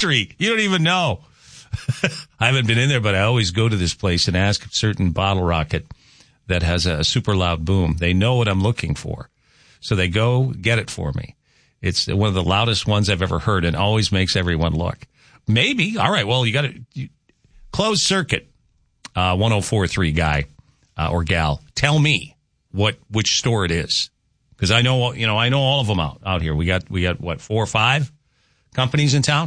history. You don't even know. I haven't been in there, but I always go to this place and ask a certain bottle rocket that has a super loud boom. They know what I'm looking for. So they go get it for me. It's one of the loudest ones I've ever heard and always makes everyone look. Maybe. All right. Well, you got to closed circuit. 104.3 guy or gal. Tell me which store it is. Because I know all of them out here. We got what, 4 or 5 companies in town?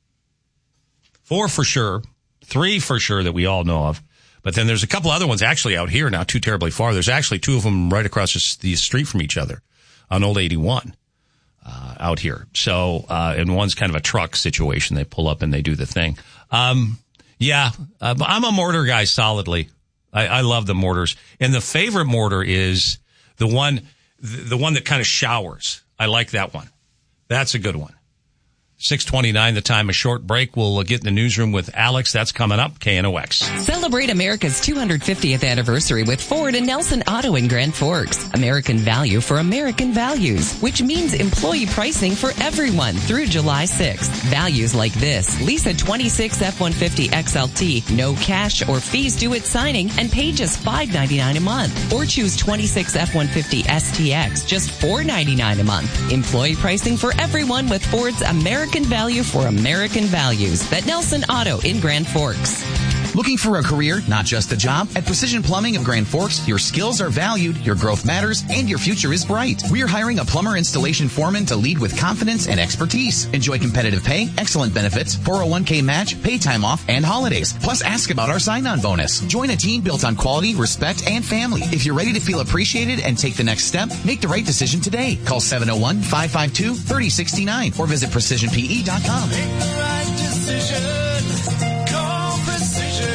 4 for sure. 3 for sure that we all know of. But then there's a couple other ones actually out here, not too terribly far. There's actually 2 of them right across the street from each other on Old 81 out here. So, and one's kind of a truck situation. They pull up and they do the thing. I'm a mortar guy solidly. I love the mortars. And the favorite mortar is the one that kind of showers. I like that one. That's a good one. 6:29, the time, a short break. We'll get in the newsroom with Alex. That's coming up, KNOX. Celebrate America's 250th anniversary with Ford and Nelson Auto in Grand Forks. American value for American values, which means employee pricing for everyone through July 6th. Values like this: lease a 26 F-150 XLT, no cash or fees due at signing, and pay just $5.99 a month. Or choose 26 F-150 STX, just $4.99 a month. Employee pricing for everyone with Ford's American value for American values. At Nelson Auto in Grand Forks. Looking for a career, not just a job? At Precision Plumbing of Grand Forks, your skills are valued, your growth matters, and your future is bright. We're hiring a plumber installation foreman to lead with confidence and expertise. Enjoy competitive pay, excellent benefits, 401k match, pay time off, and holidays. Plus, ask about our sign-on bonus. Join a team built on quality, respect, and family. If you're ready to feel appreciated and take the next step, make the right decision today. Call 701-552-3069 or visit precisionpe.com. Make the right decision. Call Precision.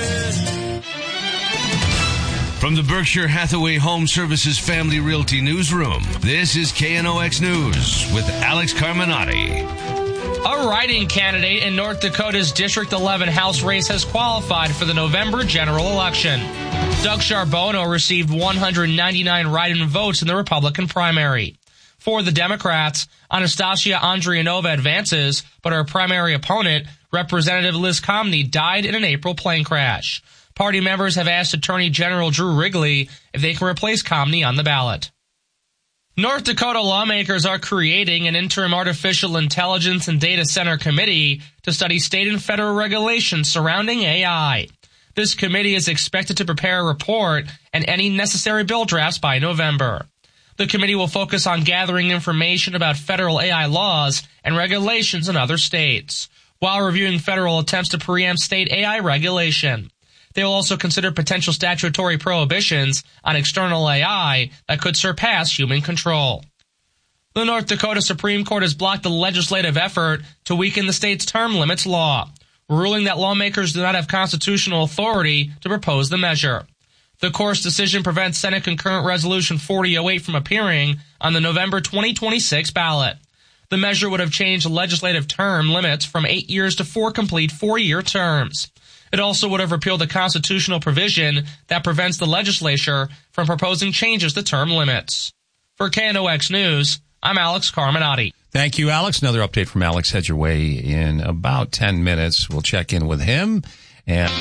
From the Berkshire Hathaway Home Services Family Realty Newsroom, this is KNOX News with Alex Carminati. A write-in candidate in North Dakota's District 11 House race has qualified for the November general election. Doug Charbonneau received 199 write-in votes in the Republican primary. For the Democrats, Anastasia Andrianova advances, but her primary opponent, Representative Liz Comney, died in an April plane crash. Party members have asked Attorney General Drew Wrigley if they can replace Comney on the ballot. North Dakota lawmakers are creating an interim artificial intelligence and data center committee to study state and federal regulations surrounding AI. This committee is expected to prepare a report and any necessary bill drafts by November. The committee will focus on gathering information about federal AI laws and regulations in other states, while reviewing federal attempts to preempt state AI regulation. They will also consider potential statutory prohibitions on external AI that could surpass human control. The North Dakota Supreme Court has blocked the legislative effort to weaken the state's term limits law, ruling that lawmakers do not have constitutional authority to propose the measure. The court's decision prevents Senate Concurrent Resolution 4008 from appearing on the November 2026 ballot. The measure would have changed the legislative term limits from 8 years to 4 complete 4-year terms. It also would have repealed the constitutional provision that prevents the legislature from proposing changes to term limits. For KNOX News, I'm Alex Carminati. Thank you, Alex. Another update from Alex heads your way in about 10 minutes. We'll check in with him and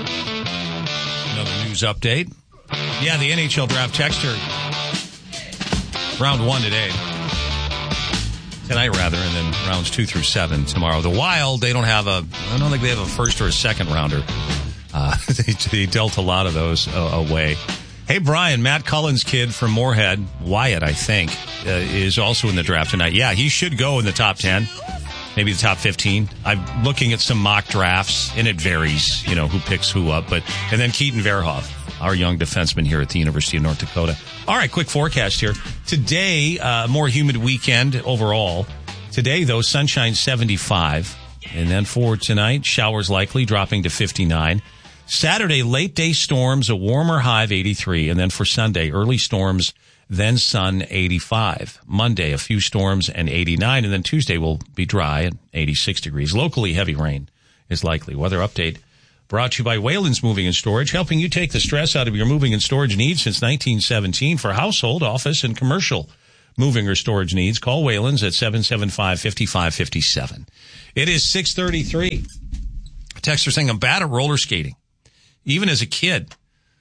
another news update. Yeah, the NHL draft texter. Round 1 today. Tonight, rather, and then rounds 2 through 7 tomorrow. The Wild, I don't think they have a first or a second rounder. They dealt a lot of those away. Hey, Brian, Matt Cullen's kid from Moorhead, Wyatt, I think, is also in the draft tonight. Yeah, he should go in the top 10, maybe the top 15. I'm looking at some mock drafts, and it varies, who picks who up. And then Keaton Verhoff, our young defenseman here at the University of North Dakota. All right, quick forecast here. Today, more humid weekend overall. Today, though, sunshine 75. And then for tonight, showers likely dropping to 59. Saturday, late day storms, a warmer high of 83. And then for Sunday, early storms, then sun 85. Monday, a few storms and 89. And then Tuesday will be dry at 86 degrees. Locally, heavy rain is likely. Weather update brought to you by Wayland's Moving and Storage, helping you take the stress out of your moving and storage needs since 1917 for household, office, and commercial. moving or storage needs, call Wayland's at 775-5557. It is 6:33. A texter saying, I'm bad at roller skating. Even as a kid,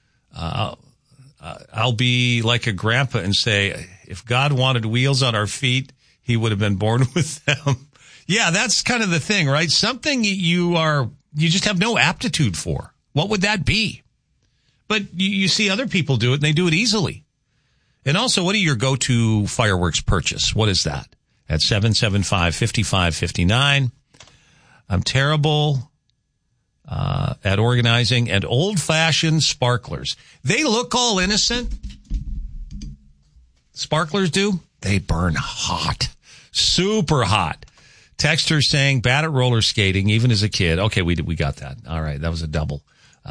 I'll be like a grandpa and say, if God wanted wheels on our feet, he would have been born with them. Yeah, that's kind of the thing, right? Something you just have no aptitude for. What would that be? But you see other people do it, and they do it easily. And also, what are your go-to fireworks purchase? What is that? At 775-5559. I'm terrible at organizing, and old-fashioned sparklers. They look all innocent. Sparklers do. They burn hot. Super hot. Texter saying, bad at roller skating, even as a kid. Okay, we got that. All right, that was a double.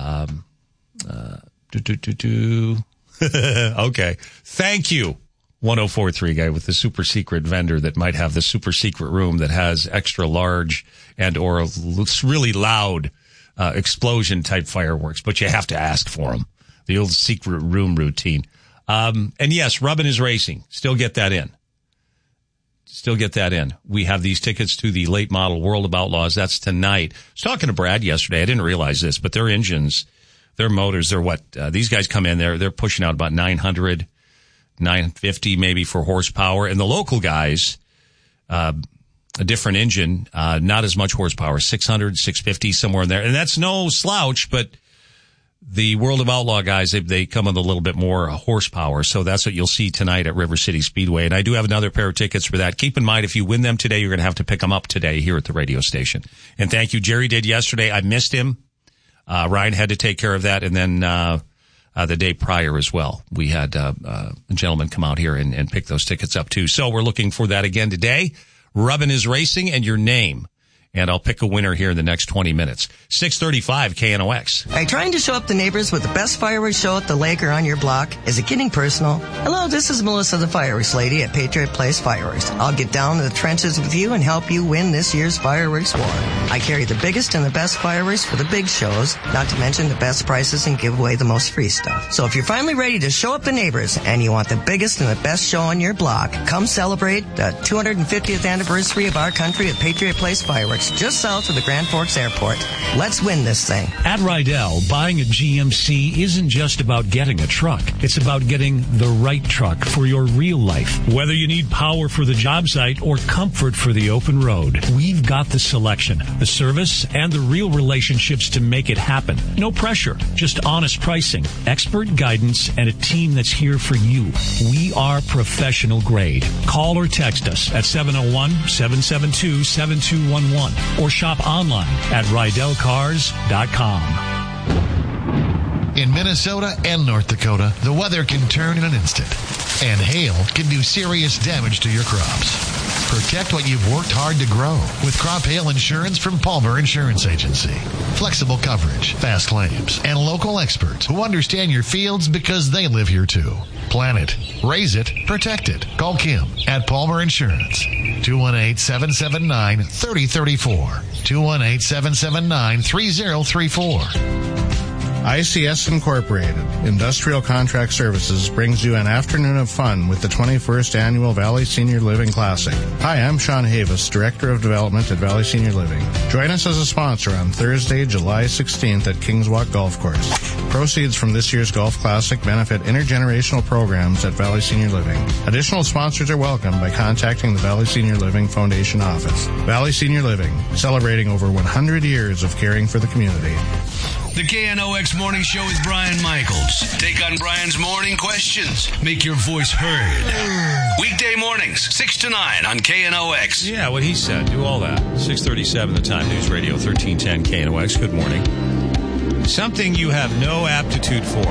Okay. Thank you, 1043 guy with the super secret vendor that might have the super secret room that has extra large and or really loud explosion type fireworks, but you have to ask for them. The old secret room routine. And yes, Rubbin is racing. Still get that in. We have these tickets to the late model World of Outlaws. That's tonight. I was talking to Brad yesterday. I didn't realize this, but their engines, their motors, they're what? These guys come in, they're pushing out about 900, 950 maybe for horsepower. And the local guys, a different engine, not as much horsepower, 600, 650, somewhere in there. And that's no slouch, but the World of Outlaw guys, they come with a little bit more horsepower. So that's what you'll see tonight at River City Speedway. And I do have another pair of tickets for that. Keep in mind, if you win them today, you're going to have to pick them up today here at the radio station. And thank you. Jerry did yesterday. I missed him. Ryan had to take care of that. And then the day prior as well, we had a gentleman come out here and pick those tickets up too. So we're looking for that again today. Rubbin is racing, and your name. And I'll pick a winner here in the next 20 minutes. 635 KNOX. Are you trying to show up the neighbors with the best fireworks show at the lake or on your block? Is it getting personal? Hello, this is Melissa, the fireworks lady at Patriot Place Fireworks. I'll get down to the trenches with you and help you win this year's fireworks war. I carry the biggest and the best fireworks for the big shows, not to mention the best prices and give away the most free stuff. So if you're finally ready to show up the neighbors and you want the biggest and the best show on your block, come celebrate the 250th anniversary of our country at Patriot Place Fireworks, just south of the Grand Forks Airport. Let's win this thing. At Rydell, buying a GMC isn't just about getting a truck. It's about getting the right truck for your real life. Whether you need power for the job site or comfort for the open road, we've got the selection, the service, and the real relationships to make it happen. No pressure, just honest pricing, expert guidance, and a team that's here for you. We are professional grade. Call or text us at 701-772-7211 or shop online at RydellCars.com. In Minnesota and North Dakota, the weather can turn in an instant, and hail can do serious damage to your crops. Protect what you've worked hard to grow with crop hail insurance from Palmer Insurance Agency. Flexible coverage, fast claims, and local experts who understand your fields because they live here too. Plan it, raise it, protect it. Call Kim at Palmer Insurance. 218-779-3034. 218-779-3034. ICS Incorporated, Industrial Contract Services, brings you an afternoon of fun with the 21st Annual Valley Senior Living Classic. Hi, I'm Sean Havis, Director of Development at Valley Senior Living. Join us as a sponsor on Thursday, July 16th at Kings Walk Golf Course. Proceeds from this year's Golf Classic benefit intergenerational programs at Valley Senior Living. Additional sponsors are welcome by contacting the Valley Senior Living Foundation office. Valley Senior Living, celebrating over 100 years of caring for the community. The KNOX Morning Show with Brian Michaels. Take on Brian's morning questions. Make your voice heard. Weekday mornings, 6 to 9 on KNOX. Yeah, what he said. Do all that. 6:37, the Time News Radio, 1310 KNOX. Good morning. Something you have no aptitude for.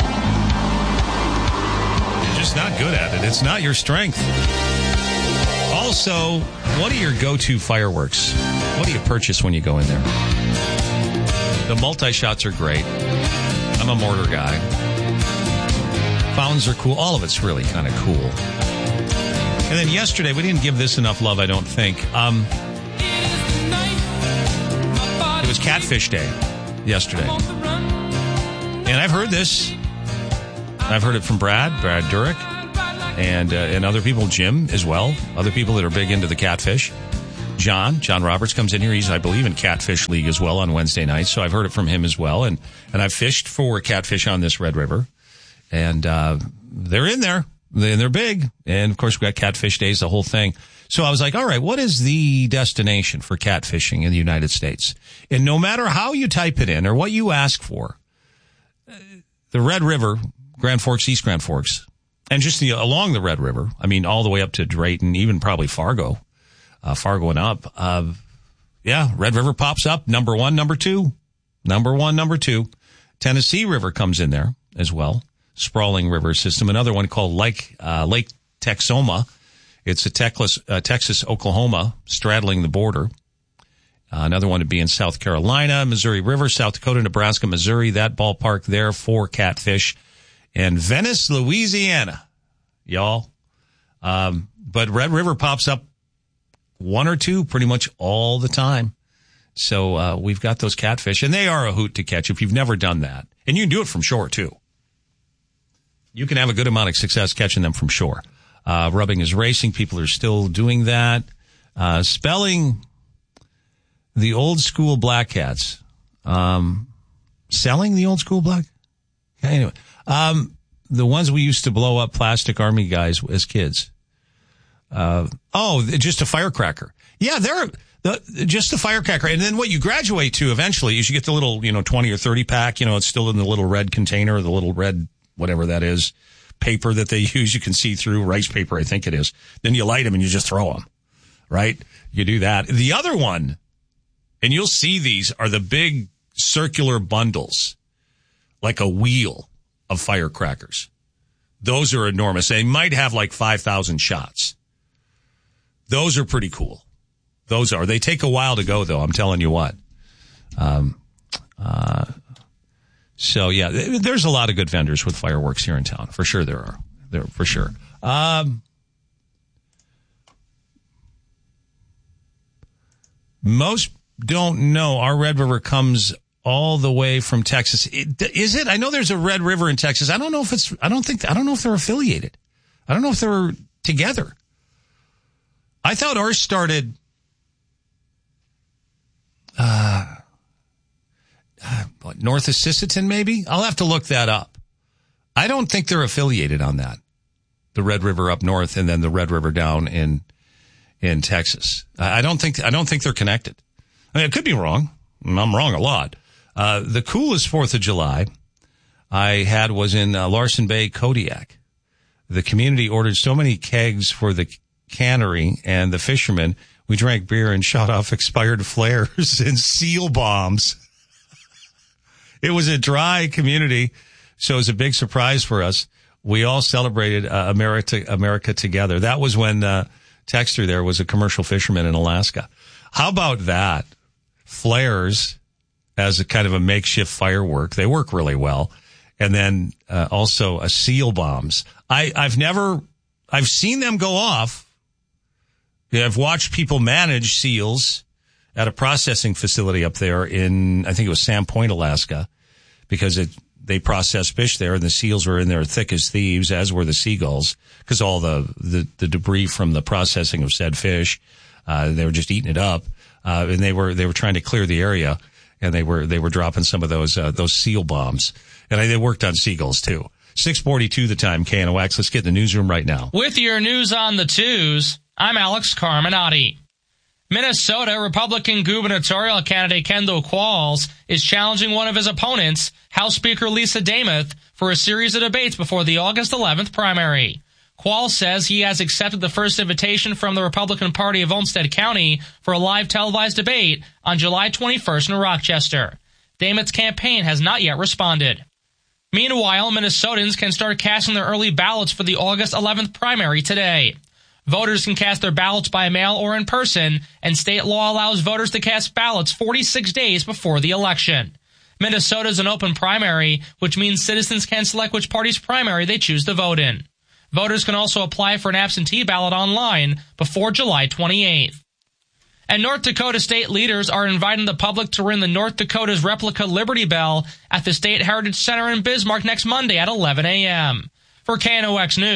You're just not good at it. It's not your strength. Also, what are your go-to fireworks? What do you purchase when you go in there? The multi-shots are great. I'm a mortar guy. Fountains are cool. All of it's really kind of cool. And then yesterday, we didn't give this enough love, I don't think. It was Catfish Day yesterday. And I've heard this. I've heard it from Brad Durick. and other people, Jim as well, other people that are big into the catfish. John Roberts comes in here. He's, I believe, in Catfish League as well on Wednesday nights, so I've heard it from him as well. And I've fished for catfish on this Red River, and they're in there, and they're big. And, of course, we got Catfish Days, the whole thing. So I was like, all right, what is the destination for catfishing in the United States? And no matter how you type it in or what you ask for, the Red River, Grand Forks, East Grand Forks, and just along the Red River, I mean, all the way up to Drayton, even probably Fargo and up. Red River pops up, number one, number two. Tennessee River comes in there as well. Sprawling river system. Another one called Lake Texoma. It's a Texas, Oklahoma, straddling the border. Another one would be in South Carolina, Missouri River, South Dakota, Nebraska, Missouri, that ballpark there for catfish. And Venice, Louisiana, y'all. But Red River pops up one or two pretty much all the time. So we've got those catfish, and they are a hoot to catch if you've never done that. And you can do it from shore, too. You can have a good amount of success catching them from shore. Rubbing is racing. People are still doing that. Spelling the old school black cats. Selling the old school black? Anyway, the ones we used to blow up plastic army guys as kids. Just a firecracker. Yeah, just a firecracker. And then what you graduate to eventually is you get the little, 20 or 30 pack, it's still in the little red container, the little red, whatever that is, paper that they use. You can see through, rice paper, I think it is. Then you light them and you just throw them, right? You do that. The other one, and you'll see these, are the big circular bundles, like a wheel of firecrackers. Those are enormous. They might have like 5,000 shots. Those are pretty cool. Those are. They take a while to go, though. I'm telling you what. So, yeah, there's a lot of good vendors with fireworks here in town. For sure there are. For sure. Most don't know our Red River comes all the way from Texas. Is it? I know there's a Red River in Texas. I don't know if I don't know if they're affiliated. I don't know if they're together. I thought ours started north of Sisseton, maybe? I'll have to look that up. I don't think they're affiliated on that. The Red River up north and then the Red River down in Texas. I don't think they're connected. I mean, I could be wrong. I'm wrong a lot. The coolest 4th of July I had was in Larson Bay, Kodiak. The community ordered so many kegs for the cannery and the fishermen. We drank beer and shot off expired flares and seal bombs. It was a dry community, so it was a big surprise for us. We all celebrated America together. That was when Texter there was a commercial fisherman in Alaska. How about that? Flares as a kind of a makeshift firework. They work really well. And then also seal bombs. I've seen them go off. I've watched people manage seals at a processing facility up there in, I think it was Sand Point, Alaska, because they process fish there, and the seals were in there thick as thieves, as were the seagulls, because all the debris from the processing of said fish, they were just eating it up, and they were trying to clear the area, and they were dropping some of those seal bombs, and they worked on seagulls too. 6:42 the time, KNOX. Let's get in the newsroom right now. With your news on the twos, I'm Alex Carminati. Minnesota Republican gubernatorial candidate Kendall Qualls is challenging one of his opponents, House Speaker Lisa Demuth, for a series of debates before the August 11th primary. Qualls says he has accepted the first invitation from the Republican Party of Olmsted County for a live televised debate on July 21st in Rochester. Demuth's campaign has not yet responded. Meanwhile, Minnesotans can start casting their early ballots for the August 11th primary today. Voters can cast their ballots by mail or in person, and state law allows voters to cast ballots 46 days before the election. Minnesota is an open primary, which means citizens can select which party's primary they choose to vote in. Voters can also apply for an absentee ballot online before July 28th. And North Dakota state leaders are inviting the public to ring the North Dakota's replica Liberty Bell at the State Heritage Center in Bismarck next Monday at 11 a.m. For KNOX News,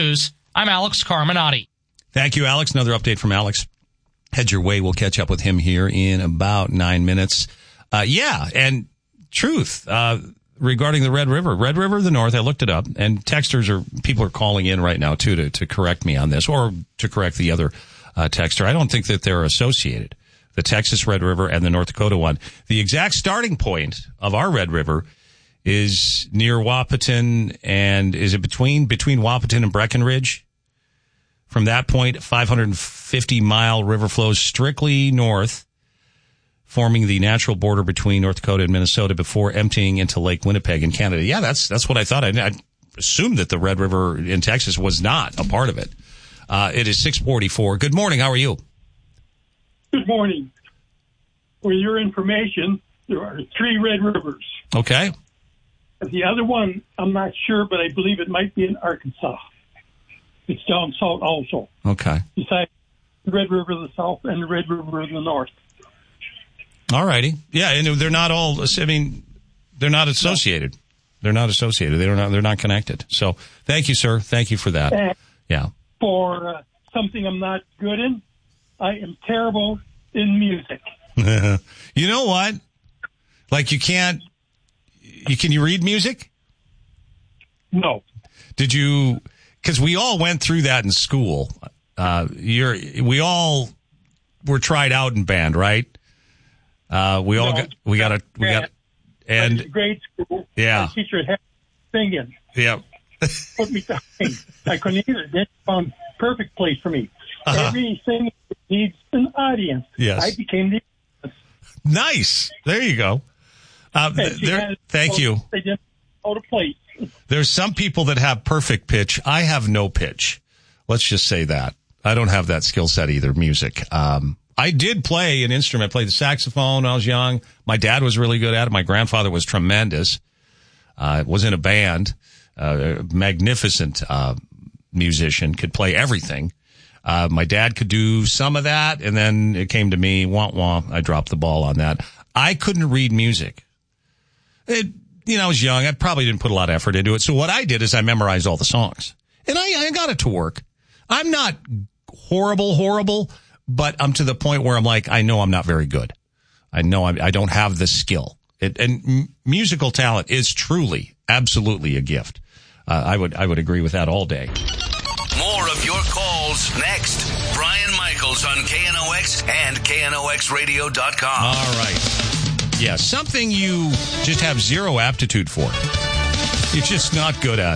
I'm Alex Carminati. Thank you, Alex. Another update from Alex. Head your way. We'll catch up with him here in about 9 minutes. And truth, regarding the Red River, the North, I looked it up, and people are calling in right now too to correct me on this, or to correct the other texter. I don't think that they're associated, the Texas Red River and the North Dakota one. The exact starting point of our Red River is near Wahpeton, and is it between Wahpeton and Breckenridge? From that point, 550-mile river flows strictly north, forming the natural border between North Dakota and Minnesota before emptying into Lake Winnipeg in Canada. Yeah, that's what I thought. I assumed that the Red River in Texas was not a part of it. It is 6:44. Good morning. How are you? Good morning. For your information, there are 3 Red Rivers. Okay. The other one, I'm not sure, but I believe it might be in Arkansas. It's down south also. Okay. Besides the Red River of the south and the Red River of the north. All righty. Yeah, and they're not all, they're not associated. They're not associated. They're not connected. So thank you, sir. Thank you for that. And yeah. For something I'm not good in, I am terrible in music. You know what? Like can you read music? No. Did you, because we all went through that in school. We all were tried out in band, right? We got and grade school. Yeah. My teacher had singing. Yeah. Put me to sing. I couldn't either. That found perfect place for me. Everything needs an audience. Yes. I became the audience. Nice. There you go. Thank you. They didn't know to play. There's some people that have perfect pitch. I have no pitch. Let's just say that. I don't have that skill set either, music. I did play an instrument. I played the saxophone when I was young. My dad was really good at it. My grandfather was tremendous. Was in a band. Magnificent musician. Could play everything. My dad could do some of that, and then it came to me. Wah. I dropped the ball on that. I couldn't read music. I was young. I probably didn't put a lot of effort into it. So what I did is I memorized all the songs, and I got it to work. I'm not horrible, but I'm to the point where I'm like, I know I'm not very good. I know I don't have the skill. And musical talent is truly, absolutely a gift. I would agree with that all day. More of your calls next. Brian Michaels on KNOX and KNOXradio.com. All right. Yeah, something you just have zero aptitude for. You're just not good at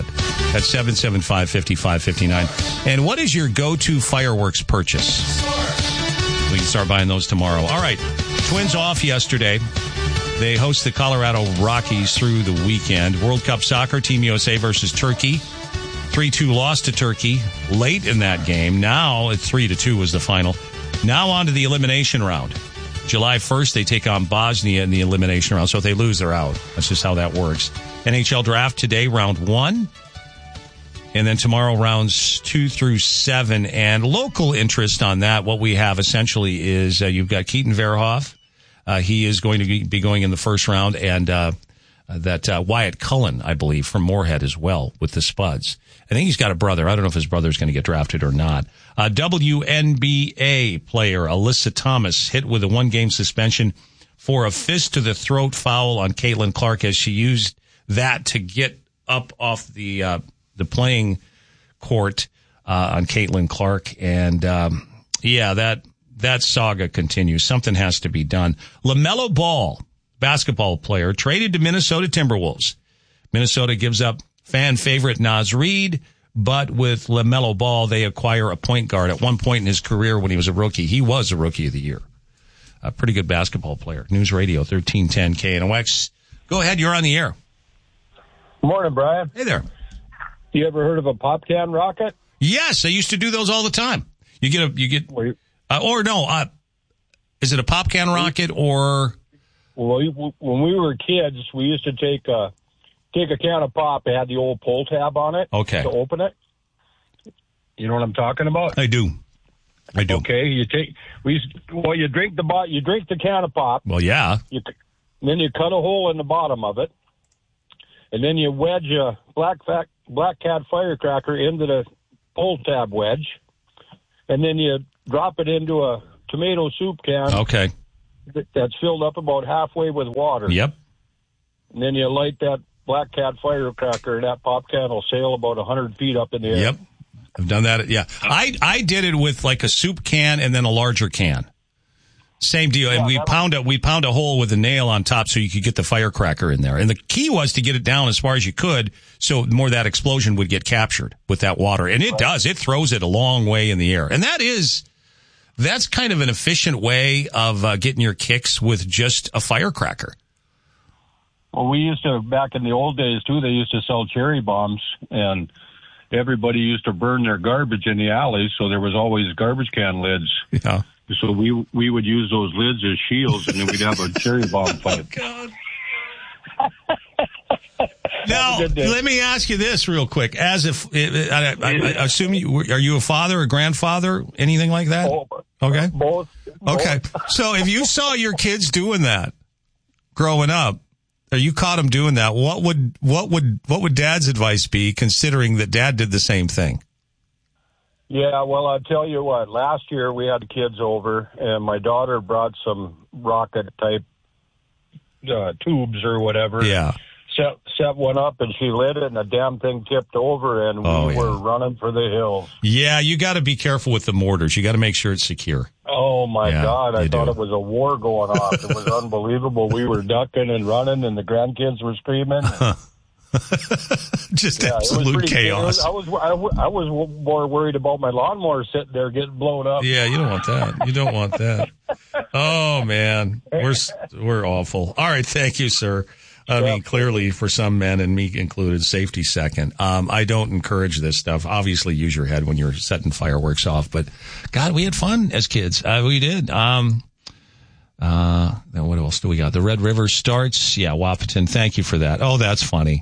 775-5559. And what is your go-to fireworks purchase? We can start buying those tomorrow. All right. Twins off yesterday. They host the Colorado Rockies through the weekend. World Cup soccer, Team USA versus Turkey. 3-2 loss to Turkey late in that game. Now, 3-2 was the final. Now on to the elimination round. July 1st, they take on Bosnia in the elimination round. So if they lose, they're out. That's just how that works. NHL draft today, round 1. And then tomorrow, rounds 2 through 7. And local interest on that, what we have essentially is you've got Keaton Verhoff. He is going to be going in the first round. And that Wyatt Cullen, I believe, from Moorhead as well with the Spuds. I think he's got a brother. I don't know if his brother's going to get drafted or not. WNBA player Alyssa Thomas hit with a 1-game suspension for a fist-to-the-throat foul on Caitlin Clark as she used that to get up off the playing court on Caitlin Clark. And, that saga continues. Something has to be done. LaMelo Ball, basketball player, traded to Minnesota Timberwolves. Minnesota gives up fan favorite Naz Reid, but with LaMelo Ball, they acquire a point guard. At one point in his career when he was a rookie, he was a Rookie of the Year. A pretty good basketball player. News Radio 1310 KNOX. Go ahead, you're on the air. Good morning, Brian. Hey there. You ever heard of a pop can rocket? Yes, I used to do those all the time. Is it a pop can rocket or? Well, when we were kids, we used to take a can of pop. It had the old pull tab on it. Okay. To open it. You know what I'm talking about? I do. Okay. You drink the can of pop. Well, yeah. Then you cut a hole in the bottom of it, and then you wedge a black cat firecracker into pull tab wedge, and then you drop it into a tomato soup can. Okay. That's filled up about halfway with water. Yep. And then you light that Black Cat firecracker, and that pop can will sail about 100 feet up in the air. Yep. I've done that. Yeah. I did it with like a soup can and then a larger can. Same deal. And we pound a hole with a nail on top so you could get the firecracker in there. And the key was to get it down as far as you could so more of that explosion would get captured with that water. And it does. It throws it a long way in the air. And that's kind of an efficient way of getting your kicks with just a firecracker. Well, we used to, back in the old days, too, they used to sell cherry bombs, and everybody used to burn their garbage in the alleys, so there was always garbage can lids. Yeah. So we would use those lids as shields, and then we'd have a cherry bomb fight. Oh, God. Now, let me ask you this real quick. As if, I assume are you a father, a grandfather, anything like that? Okay. Both. Okay. So if you saw your kids doing that growing up, or you caught them doing that, what would Dad's advice be, considering that Dad did the same thing? Yeah, well, I'll tell you what. Last year we had kids over, and my daughter brought some rocket-type tubes or whatever. Yeah. Set one up, and she lit it, and the damn thing tipped over, and we were running for the hills. Yeah, you got to be careful with the mortars. You got to make sure it's secure. Oh, my God. I thought it was a war going off. It was unbelievable. We were ducking and running, and the grandkids were screaming. Just absolute chaos. I was more worried about my lawnmower sitting there getting blown up. Yeah, you don't want that. You don't want that. Oh, man. We're awful. All right, thank you, sir. I mean, clearly for some men, and me included, safety second. I don't encourage this stuff. Obviously, use your head when you're setting fireworks off. But, God, we had fun as kids. We did. Now what else do we got? The Red River starts. Yeah, Wahpeton. Thank you for that. Oh, that's funny.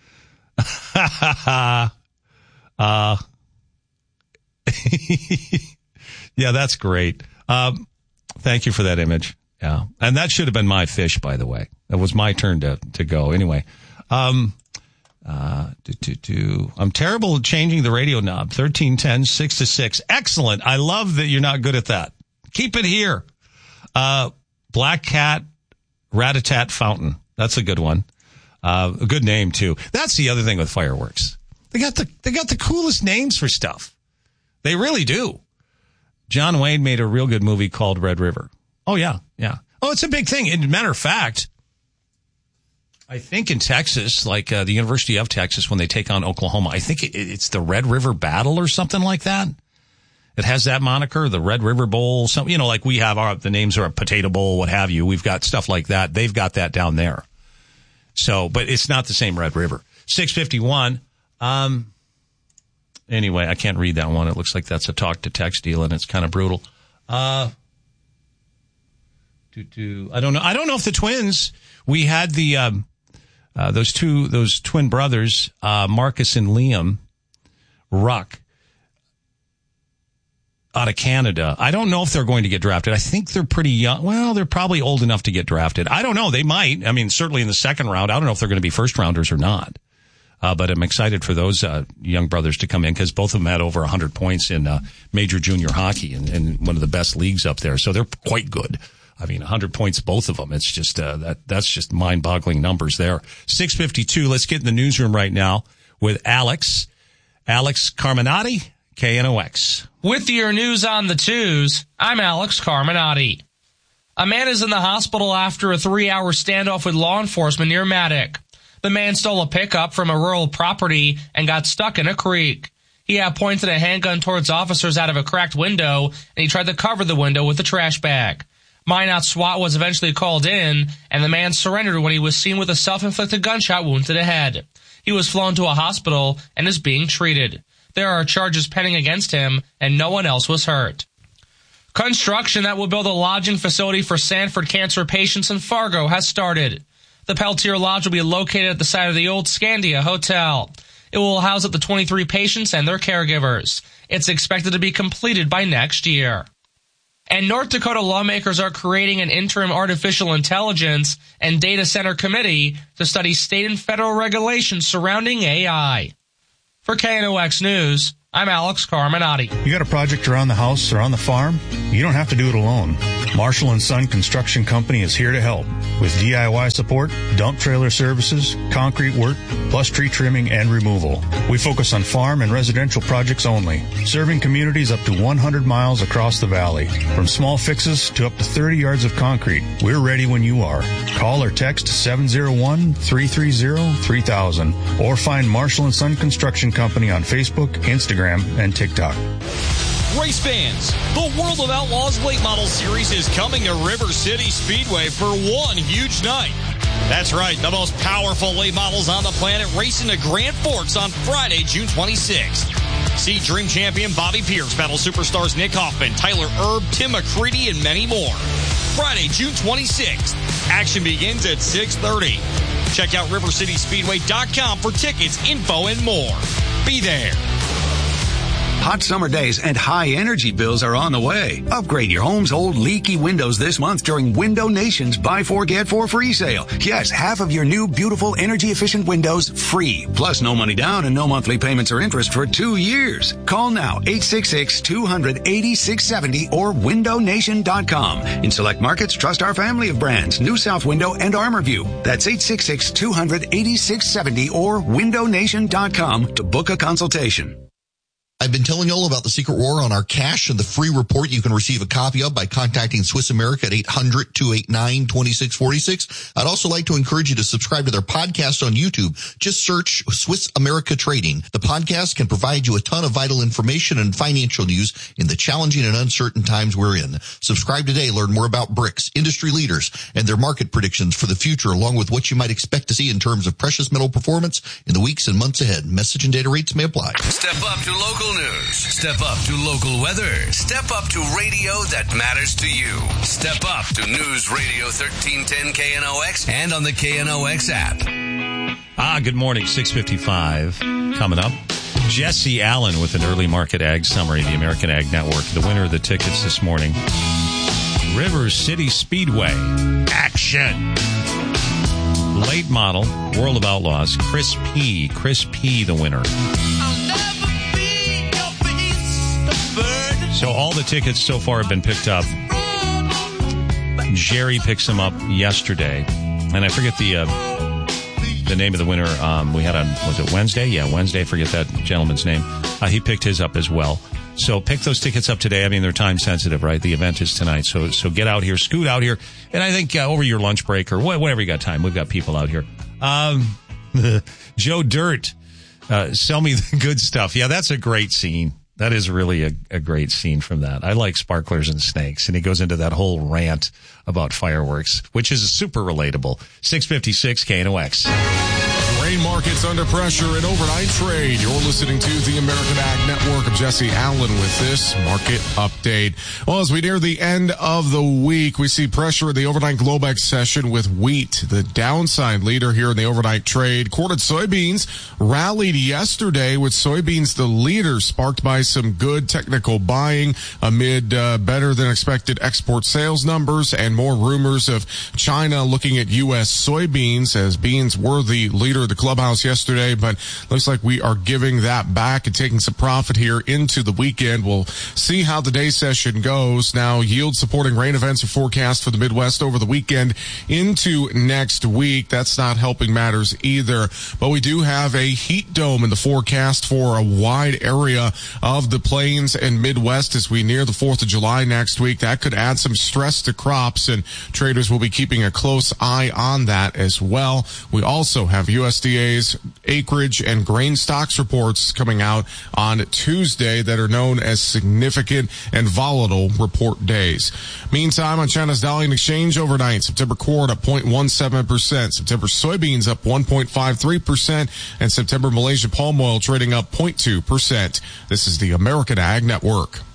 Yeah, that's great. Thank you for that image. Yeah. And that should have been my fish, by the way. It was my turn to go. Anyway, I'm terrible at changing the radio knob. 1310, 6 to 6. Excellent. I love that you're not good at that. Keep it here. Black Cat Rat-a-tat Fountain. That's a good one. A good name too. That's the other thing with fireworks. They got the coolest names for stuff. They really do. John Wayne made a real good movie called Red River. Oh yeah. Yeah. Oh, it's a big thing. As a matter of fact, I think in Texas, like the University of Texas, when they take on Oklahoma, I think it's the Red River Battle or something like that. It has that moniker, the Red River Bowl. Some, like we have the names are a Potato Bowl, what have you. We've got stuff like that. They've got that down there. So, but it's not the same Red River. 651. Anyway, I can't read that one. It looks like that's a talk to text deal, and it's kind of brutal. I don't know. I don't know if the Twins. We had the those twin brothers, Marcus and Liam Ruck, out of Canada. I don't know if they're going to get drafted. I think they're pretty young. Well, they're probably old enough to get drafted. I don't know. They might. I mean, certainly in the second round. I don't know if they're going to be first rounders or not. But I'm excited for those young brothers to come in because both of them had over 100 points in major junior hockey and one of the best leagues up there. So they're quite good. I mean, 100 points, both of them. It's just that's just mind-boggling numbers there. 6:52. Let's get in the newsroom right now with Alex Carminati, KNOX. With your news on the twos, I'm Alex Carminati. A man is in the hospital after a 3-hour standoff with law enforcement near Matic. The man stole a pickup from a rural property and got stuck in a creek. He had pointed a handgun towards officers out of a cracked window, and he tried to cover the window with a trash bag. Minot SWAT was eventually called in, and the man surrendered when he was seen with a self-inflicted gunshot wound to the head. He was flown to a hospital and is being treated. There are charges pending against him, and no one else was hurt. Construction that will build a lodging facility for Sanford cancer patients in Fargo has started. The Peltier Lodge will be located at the site of the old Scandia Hotel. It will house up to 23 patients and their caregivers. It's expected to be completed by next year. And North Dakota lawmakers are creating an interim artificial intelligence and data center committee to study state and federal regulations surrounding AI. For KNOX News, I'm Alex Carminati. You got a project around the house or on the farm? You don't have to do it alone. Marshall & Son Construction Company is here to help with DIY support, dump trailer services, concrete work, plus tree trimming and removal. We focus on farm and residential projects only, serving communities up to 100 miles across the valley. From small fixes to up to 30 yards of concrete, we're ready when you are. Call or text 701-330-3000 or find Marshall & Son Construction Company on Facebook, Instagram, and TikTok. Race fans, the World of Outlaws Late Model Series is coming to River City Speedway for one huge night. That's right, the most powerful late models on the planet racing to Grand Forks on Friday, June 26th. See Dream Champion Bobby Pierce battle superstars Nick Hoffman, Tyler Erb, Tim McCready, and many more. Friday, June 26th. Action begins at 6:30. Check out RiverCitySpeedway.com for tickets, info, and more. Be there. Hot summer days and high energy bills are on the way. Upgrade your home's old leaky windows this month during Window Nation's Buy 4 Get 4 free sale. Yes, half of your new beautiful energy efficient windows free. Plus no money down and no monthly payments or interest for 2 years. Call now 866-200-8670 or windownation.com. In select markets, trust our family of brands, New South Window and ArmorView. That's 866-200-8670 or windownation.com to book a consultation. I've been telling you all about the Secret War on our cash and the free report you can receive a copy of by contacting Swiss America at 800-289-2646. I'd also like to encourage you to subscribe to their podcast on YouTube. Just search Swiss America Trading. The podcast can provide you a ton of vital information and financial news in the challenging and uncertain times we're in. Subscribe today. Learn more about BRICS, industry leaders, and their market predictions for the future, along with what you might expect to see in terms of precious metal performance in the weeks and months ahead. Message and data rates may apply. Step up to local news. Step up to local weather. Step up to radio that matters to you. Step up to News Radio 1310 KNOX and on the KNOX app. Good morning, 6:55. Coming up, Jesse Allen with an early market ag summary, the American Ag Network. The winner of the tickets this morning, River City Speedway. Action. Late model, World of Outlaws, Chris P, the winner. So all the tickets so far have been picked up. Jerry picks them up yesterday. And I forget the name of the winner we had on, was it Wednesday? Yeah, Wednesday. I forget that gentleman's name. He picked his up as well. So pick those tickets up today. I mean, they're time sensitive, right? The event is tonight. So get out here, scoot out here. And I think over your lunch break or whatever you got time, we've got people out here. Joe Dirt, sell me the good stuff. Yeah, that's a great scene. That is really a great scene from that. I like sparklers and snakes, and he goes into that whole rant about fireworks, which is super relatable. 656 KNOX. Grain markets under pressure in overnight trade. You're listening to the American Ag Network. of Jesse Allen with this market update. Well, as we near the end of the week, we see pressure in the overnight Globex session with wheat, the downside leader here in the overnight trade. Quartered soybeans rallied yesterday with soybeans the leader, sparked by some good technical buying amid better than expected export sales numbers and more rumors of China looking at U.S. soybeans, as beans were the leader of the clubhouse yesterday, but looks like we are giving that back and taking some profit here into the weekend. We'll see how the day session goes. Now, yield supporting rain events are forecast for the Midwest over the weekend into next week. That's not helping matters either, but we do have a heat dome in the forecast for a wide area of the plains and Midwest as we near the 4th of July next week. That could add some stress to crops, and traders will be keeping a close eye on that as well. We also have USDA's acreage and grain stocks reports coming out on Tuesday that are known as significant and volatile report days. Meantime, on China's Dalian Exchange overnight, September corn up 0.17%, September soybeans up 1.53%, and September Malaysia palm oil trading up 0.2%. This is the American Ag Network.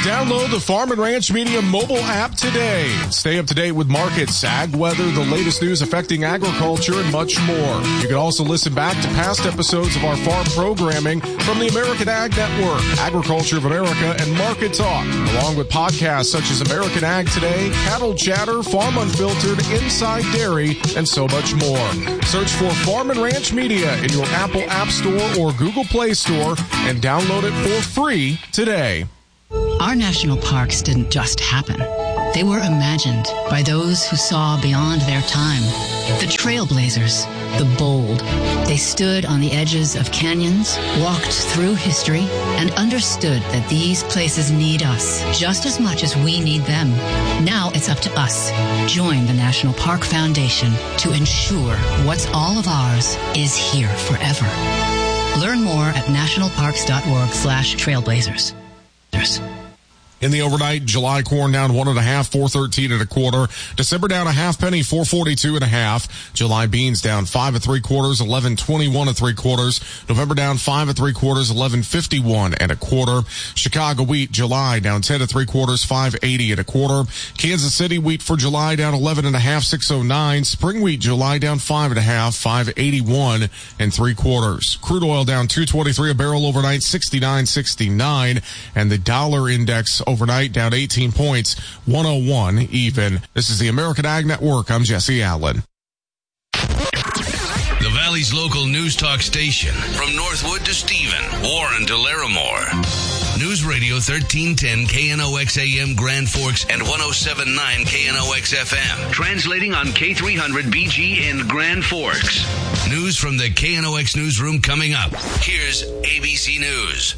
Download the Farm and Ranch Media mobile app today. Stay up to date with markets, ag weather, the latest news affecting agriculture, and much more. You can also listen back to past episodes of our farm programming from the American Ag Network, Agriculture of America, and Market Talk, along with podcasts such as American Ag Today, Cattle Chatter, Farm Unfiltered, Inside Dairy, and so much more. Search for Farm and Ranch Media in your Apple App Store or Google Play Store and download it for free today. Our national parks didn't just happen. They were imagined by those who saw beyond their time. The trailblazers, the bold. They stood on the edges of canyons, walked through history, and understood that these places need us just as much as we need them. Now it's up to us. Join the National Park Foundation to ensure what's all of ours is here forever. Learn more at nationalparks.org/trailblazers. In the overnight, July corn down 1.5, 413 1/4. December down a half penny, 442 1/2. July beans down 5 3/4, 1121 3/4. November down 5 3/4, 1151 1/4. Chicago wheat, July down 10 3/4, 580 1/4. Kansas City wheat for July down 11 1/2, 609. Spring wheat, July down 5 1/2, 581 3/4. Crude oil down 223 a barrel overnight, 69.69, and the dollar index overnight down 18 points, 101 even. This is the American Ag Network. I'm Jesse Allen. The Valley's local news talk station. From Northwood to Stephen, Warren to Larimore. News Radio 1310 KNOX AM Grand Forks and 107.9 KNOX FM. Translating on K300 BG in Grand Forks. News from the KNOX newsroom coming up. Here's ABC News.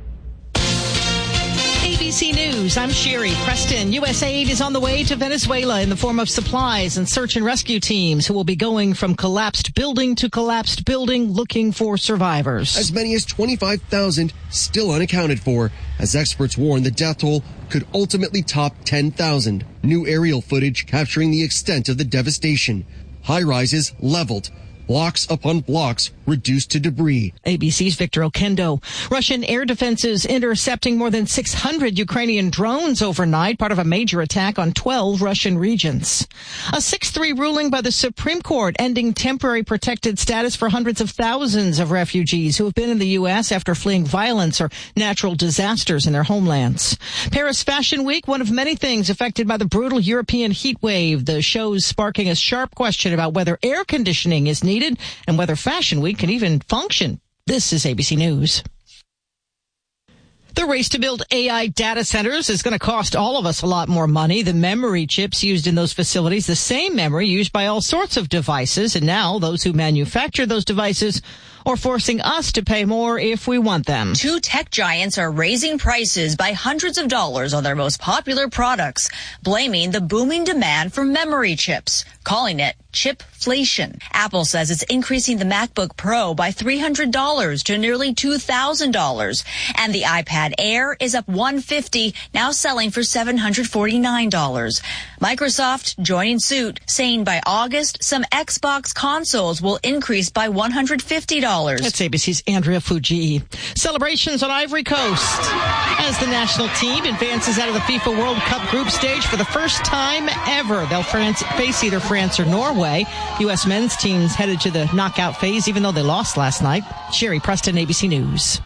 ABC News, I'm Sherry Preston. USAID is on the way to Venezuela in the form of supplies and search and rescue teams who will be going from collapsed building to collapsed building looking for survivors. As many as 25,000 still unaccounted for, as experts warn the death toll could ultimately top 10,000. New aerial footage capturing the extent of the devastation. High-rises leveled. Blocks upon blocks reduced to debris. ABC's Victor Okendo. Russian air defenses intercepting more than 600 Ukrainian drones overnight, part of a major attack on 12 Russian regions. A 6-3 ruling by the Supreme Court ending temporary protected status for hundreds of thousands of refugees who have been in the U.S. after fleeing violence or natural disasters in their homelands. Paris Fashion Week, one of many things affected by the brutal European heat wave. The show's sparking a sharp question about whether air conditioning is needed and whether Fashion Week can even function. This is ABC News. The race to build AI data centers is going to cost all of us a lot more money. The memory chips used in those facilities, the same memory used by all sorts of devices. And now those who manufacture those devices are forcing us to pay more if we want them. Two tech giants are raising prices by hundreds of dollars on their most popular products, blaming the booming demand for memory chips, calling it chipflation. Apple says it's increasing the MacBook Pro by $300 to nearly $2,000. And the iPad Air is up $150, now selling for $749. Microsoft joining suit, saying by August, some Xbox consoles will increase by $150. That's ABC's Andrea Fujii. Celebrations on Ivory Coast as the national team advances out of the FIFA World Cup group stage for the first time ever. They'll face either France or Norway. U.S. men's team's headed to the knockout phase, even though they lost last night. Sherry Preston, ABC News.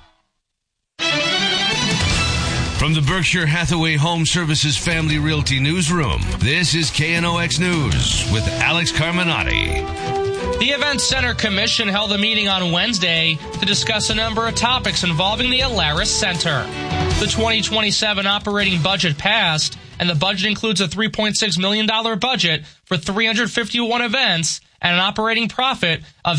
From the Berkshire Hathaway Home Services Family Realty Newsroom, this is KNOX News with Alex Carminati. The Event Center Commission held a meeting on Wednesday to discuss a number of topics involving the Alaris Center. The 2027 operating budget passed, and the budget includes a $3.6 million budget for 351 events and an operating profit of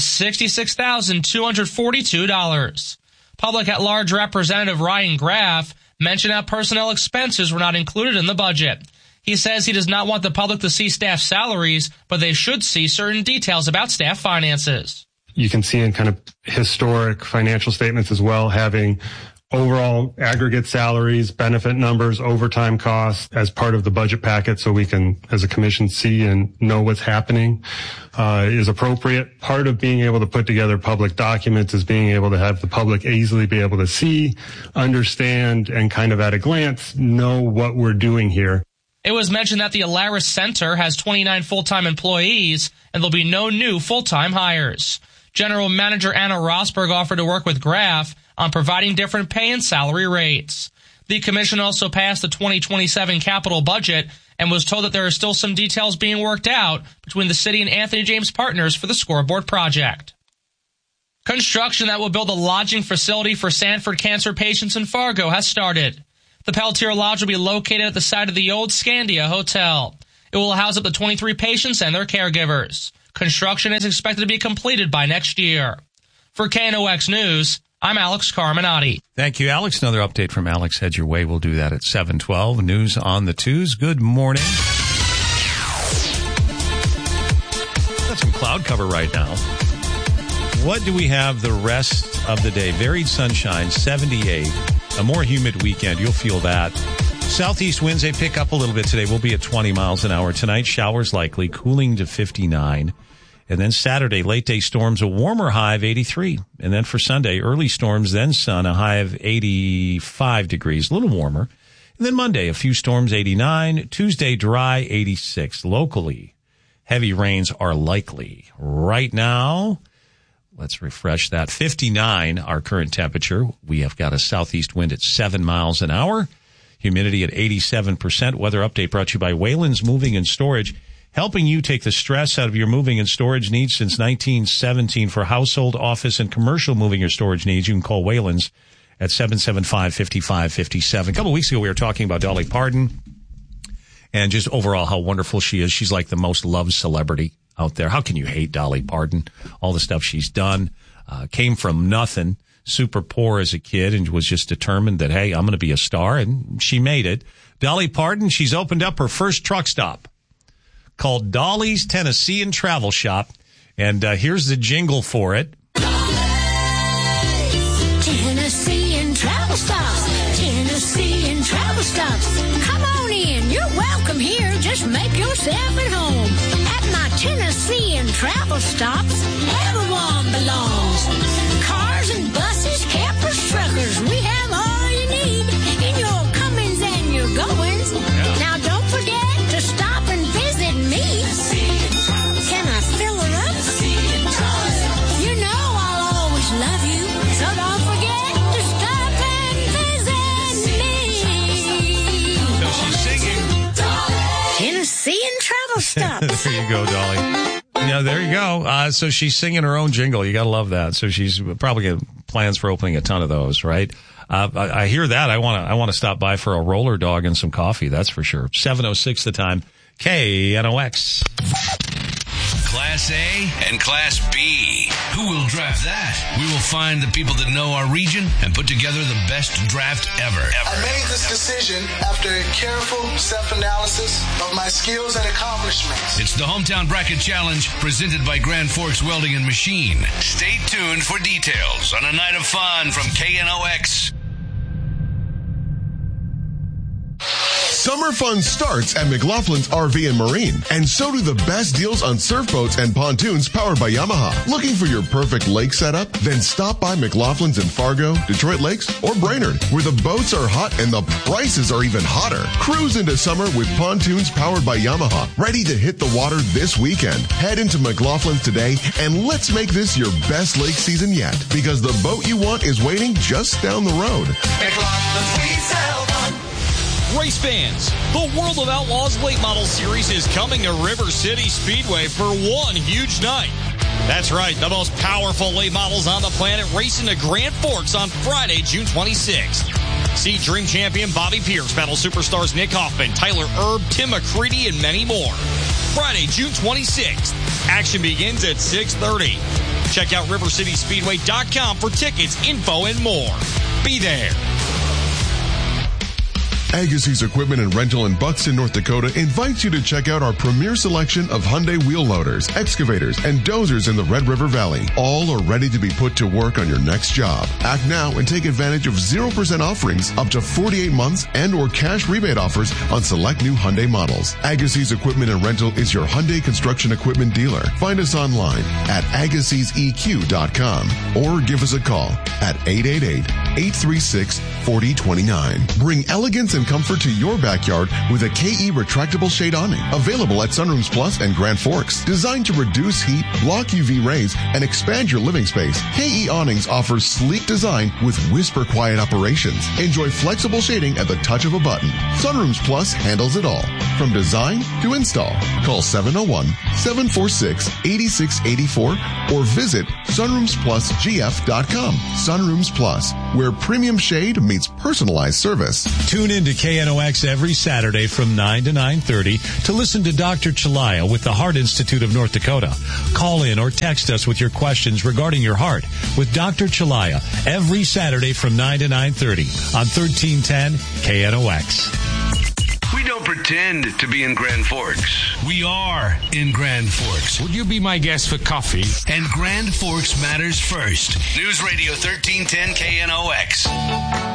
$66,242. Public at Large Representative Ryan Graff mentioned how personnel expenses were not included in the budget. He says he does not want the public to see staff salaries, but they should see certain details about staff finances. You can see in kind of historic financial statements as well, having overall aggregate salaries, benefit numbers, overtime costs as part of the budget packet so we can, as a commission, see and know what's happening is appropriate. Part of being able to put together public documents is being able to have the public easily be able to see, understand, and kind of at a glance know what we're doing here. It was mentioned that the Alaris Center has 29 full-time employees, and there'll be no new full-time hires. General Manager Anna Rosberg offered to work with Graf on providing different pay and salary rates. The commission also passed the 2027 capital budget and was told that there are still some details being worked out between the city and Anthony James Partners for the scoreboard project. Construction that will build a lodging facility for Sanford cancer patients in Fargo has started. The Peltier Lodge will be located at the site of the old Scandia Hotel. It will house up to 23 patients and their caregivers. Construction is expected to be completed by next year. For KNOX News, I'm Alex Carminati. Thank you, Alex. Another update from Alex heads your way. We'll do that at 7:12. News on the twos. Good morning. Got some cloud cover right now. What do we have the rest of the day? Varied sunshine, 78. A more humid weekend. You'll feel that. Southeast winds, they pick up a little bit today. We'll be at 20 miles an hour. Tonight, showers likely, cooling to 59. And then Saturday, late day storms, a warmer high of 83. And then for Sunday, early storms, then sun, a high of 85 degrees, a little warmer. And then Monday, a few storms, 89. Tuesday, dry, 86. Locally, heavy rains are likely. Right now, let's refresh that. 59, our current temperature. We have got a southeast wind at 7 miles an hour. Humidity at 87%. Weather update brought to you by Wayland's Moving and Storage, helping you take the stress out of your moving and storage needs since 1917. For household, office, and commercial moving or storage needs, you can call Wayland's at 775-5557. A couple of weeks ago, we were talking about Dolly Parton and just overall how wonderful she is. She's like the most loved celebrity out there. How can you hate Dolly Parton? All the stuff she's done, came from nothing, super poor as a kid, and was just determined that, hey, I'm going to be a star, and she made it. Dolly Parton, she's opened up her first truck stop called Dolly's Tennessee and Travel Shop, and here's the jingle for it. Tennessee and Travel Stops. Tennessee and Travel Stops. Come on in. You're welcome here. Just make yourself at home. At my Tennessee and Travel Stops, everyone belongs. Cars and buses, campers, truckers. We have all you need in your comings and your goings. Yeah. Now don't forget to stop and visit me. Can I fill her up? You know I'll always love you, so don't forget to stop and visit me. So she's singing. Tennessee and Travel Stops. There you go, Dolly. Yeah, there you go. So she's singing her own jingle. You got to love that. So she's probably got plans for opening a ton of those, right? I hear that. I want to stop by for a roller dog and some coffee. That's for sure. 7:06 the time. KNOX. Class A and Class B. Who will draft that? We will find the people that know our region and put together the best draft ever. I made this decision after a careful self-analysis of my skills and accomplishments. It's the Hometown Bracket Challenge presented by Grand Forks Welding and Machine. Stay tuned for details on a night of fun from KNOX. Summer fun starts at McLaughlin's RV and Marine, and so do the best deals on surf boats and pontoons powered by Yamaha. Looking for your perfect lake setup? Then stop by McLaughlin's in Fargo, Detroit Lakes, or Brainerd, where the boats are hot and the prices are even hotter. Cruise into summer with pontoons powered by Yamaha, ready to hit the water this weekend. Head into McLaughlin's today, and let's make this your best lake season yet, because the boat you want is waiting just down the road. McLaughlin's, we sell fun. Race fans, the World of Outlaws Late Model Series is coming to River City Speedway for one huge night. That's right, the most powerful late models on the planet racing to Grand Forks on Friday, June 26th. See Dream Champion Bobby Pierce battle superstars Nick Hoffman, Tyler Erb, Tim McCready, and many more. Friday, June 26th. Action begins at 6:30. Check out RiverCitySpeedway.com for tickets, info, and more. Be there. Agassiz Equipment and Rental in Buxton, North Dakota invites you to check out our premier selection of Hyundai wheel loaders, excavators, and dozers in the Red River Valley. All are ready to be put to work on your next job. Act now and take advantage of 0% offerings up to 48 months and or cash rebate offers on select new Hyundai models. Agassiz Equipment and Rental is your Hyundai construction equipment dealer. Find us online at AgassizEQ.com or give us a call at 888-836-4029. Bring elegance and comfort to your backyard with a KE retractable shade awning. Available at Sunrooms Plus and Grand Forks. Designed to reduce heat, block UV rays, and expand your living space, KE Awnings offers sleek design with whisper quiet operations. Enjoy flexible shading at the touch of a button. Sunrooms Plus handles it all, from design to install. Call 701-746-8684 or visit sunroomsplusgf.com. Sunrooms Plus, where premium shade meets personalized service. Tune in to KNOX every Saturday from 9 to 9:30 to listen to Dr. Chalaya with the Heart Institute of North Dakota. Call in or text us with your questions regarding your heart with Dr. Chalaya every Saturday from 9 to 9:30 on 1310 KNOX. We don't pretend to be in Grand Forks. We are in Grand Forks. Would you be my guest for coffee? And Grand Forks matters first. News Radio 1310 KNOX.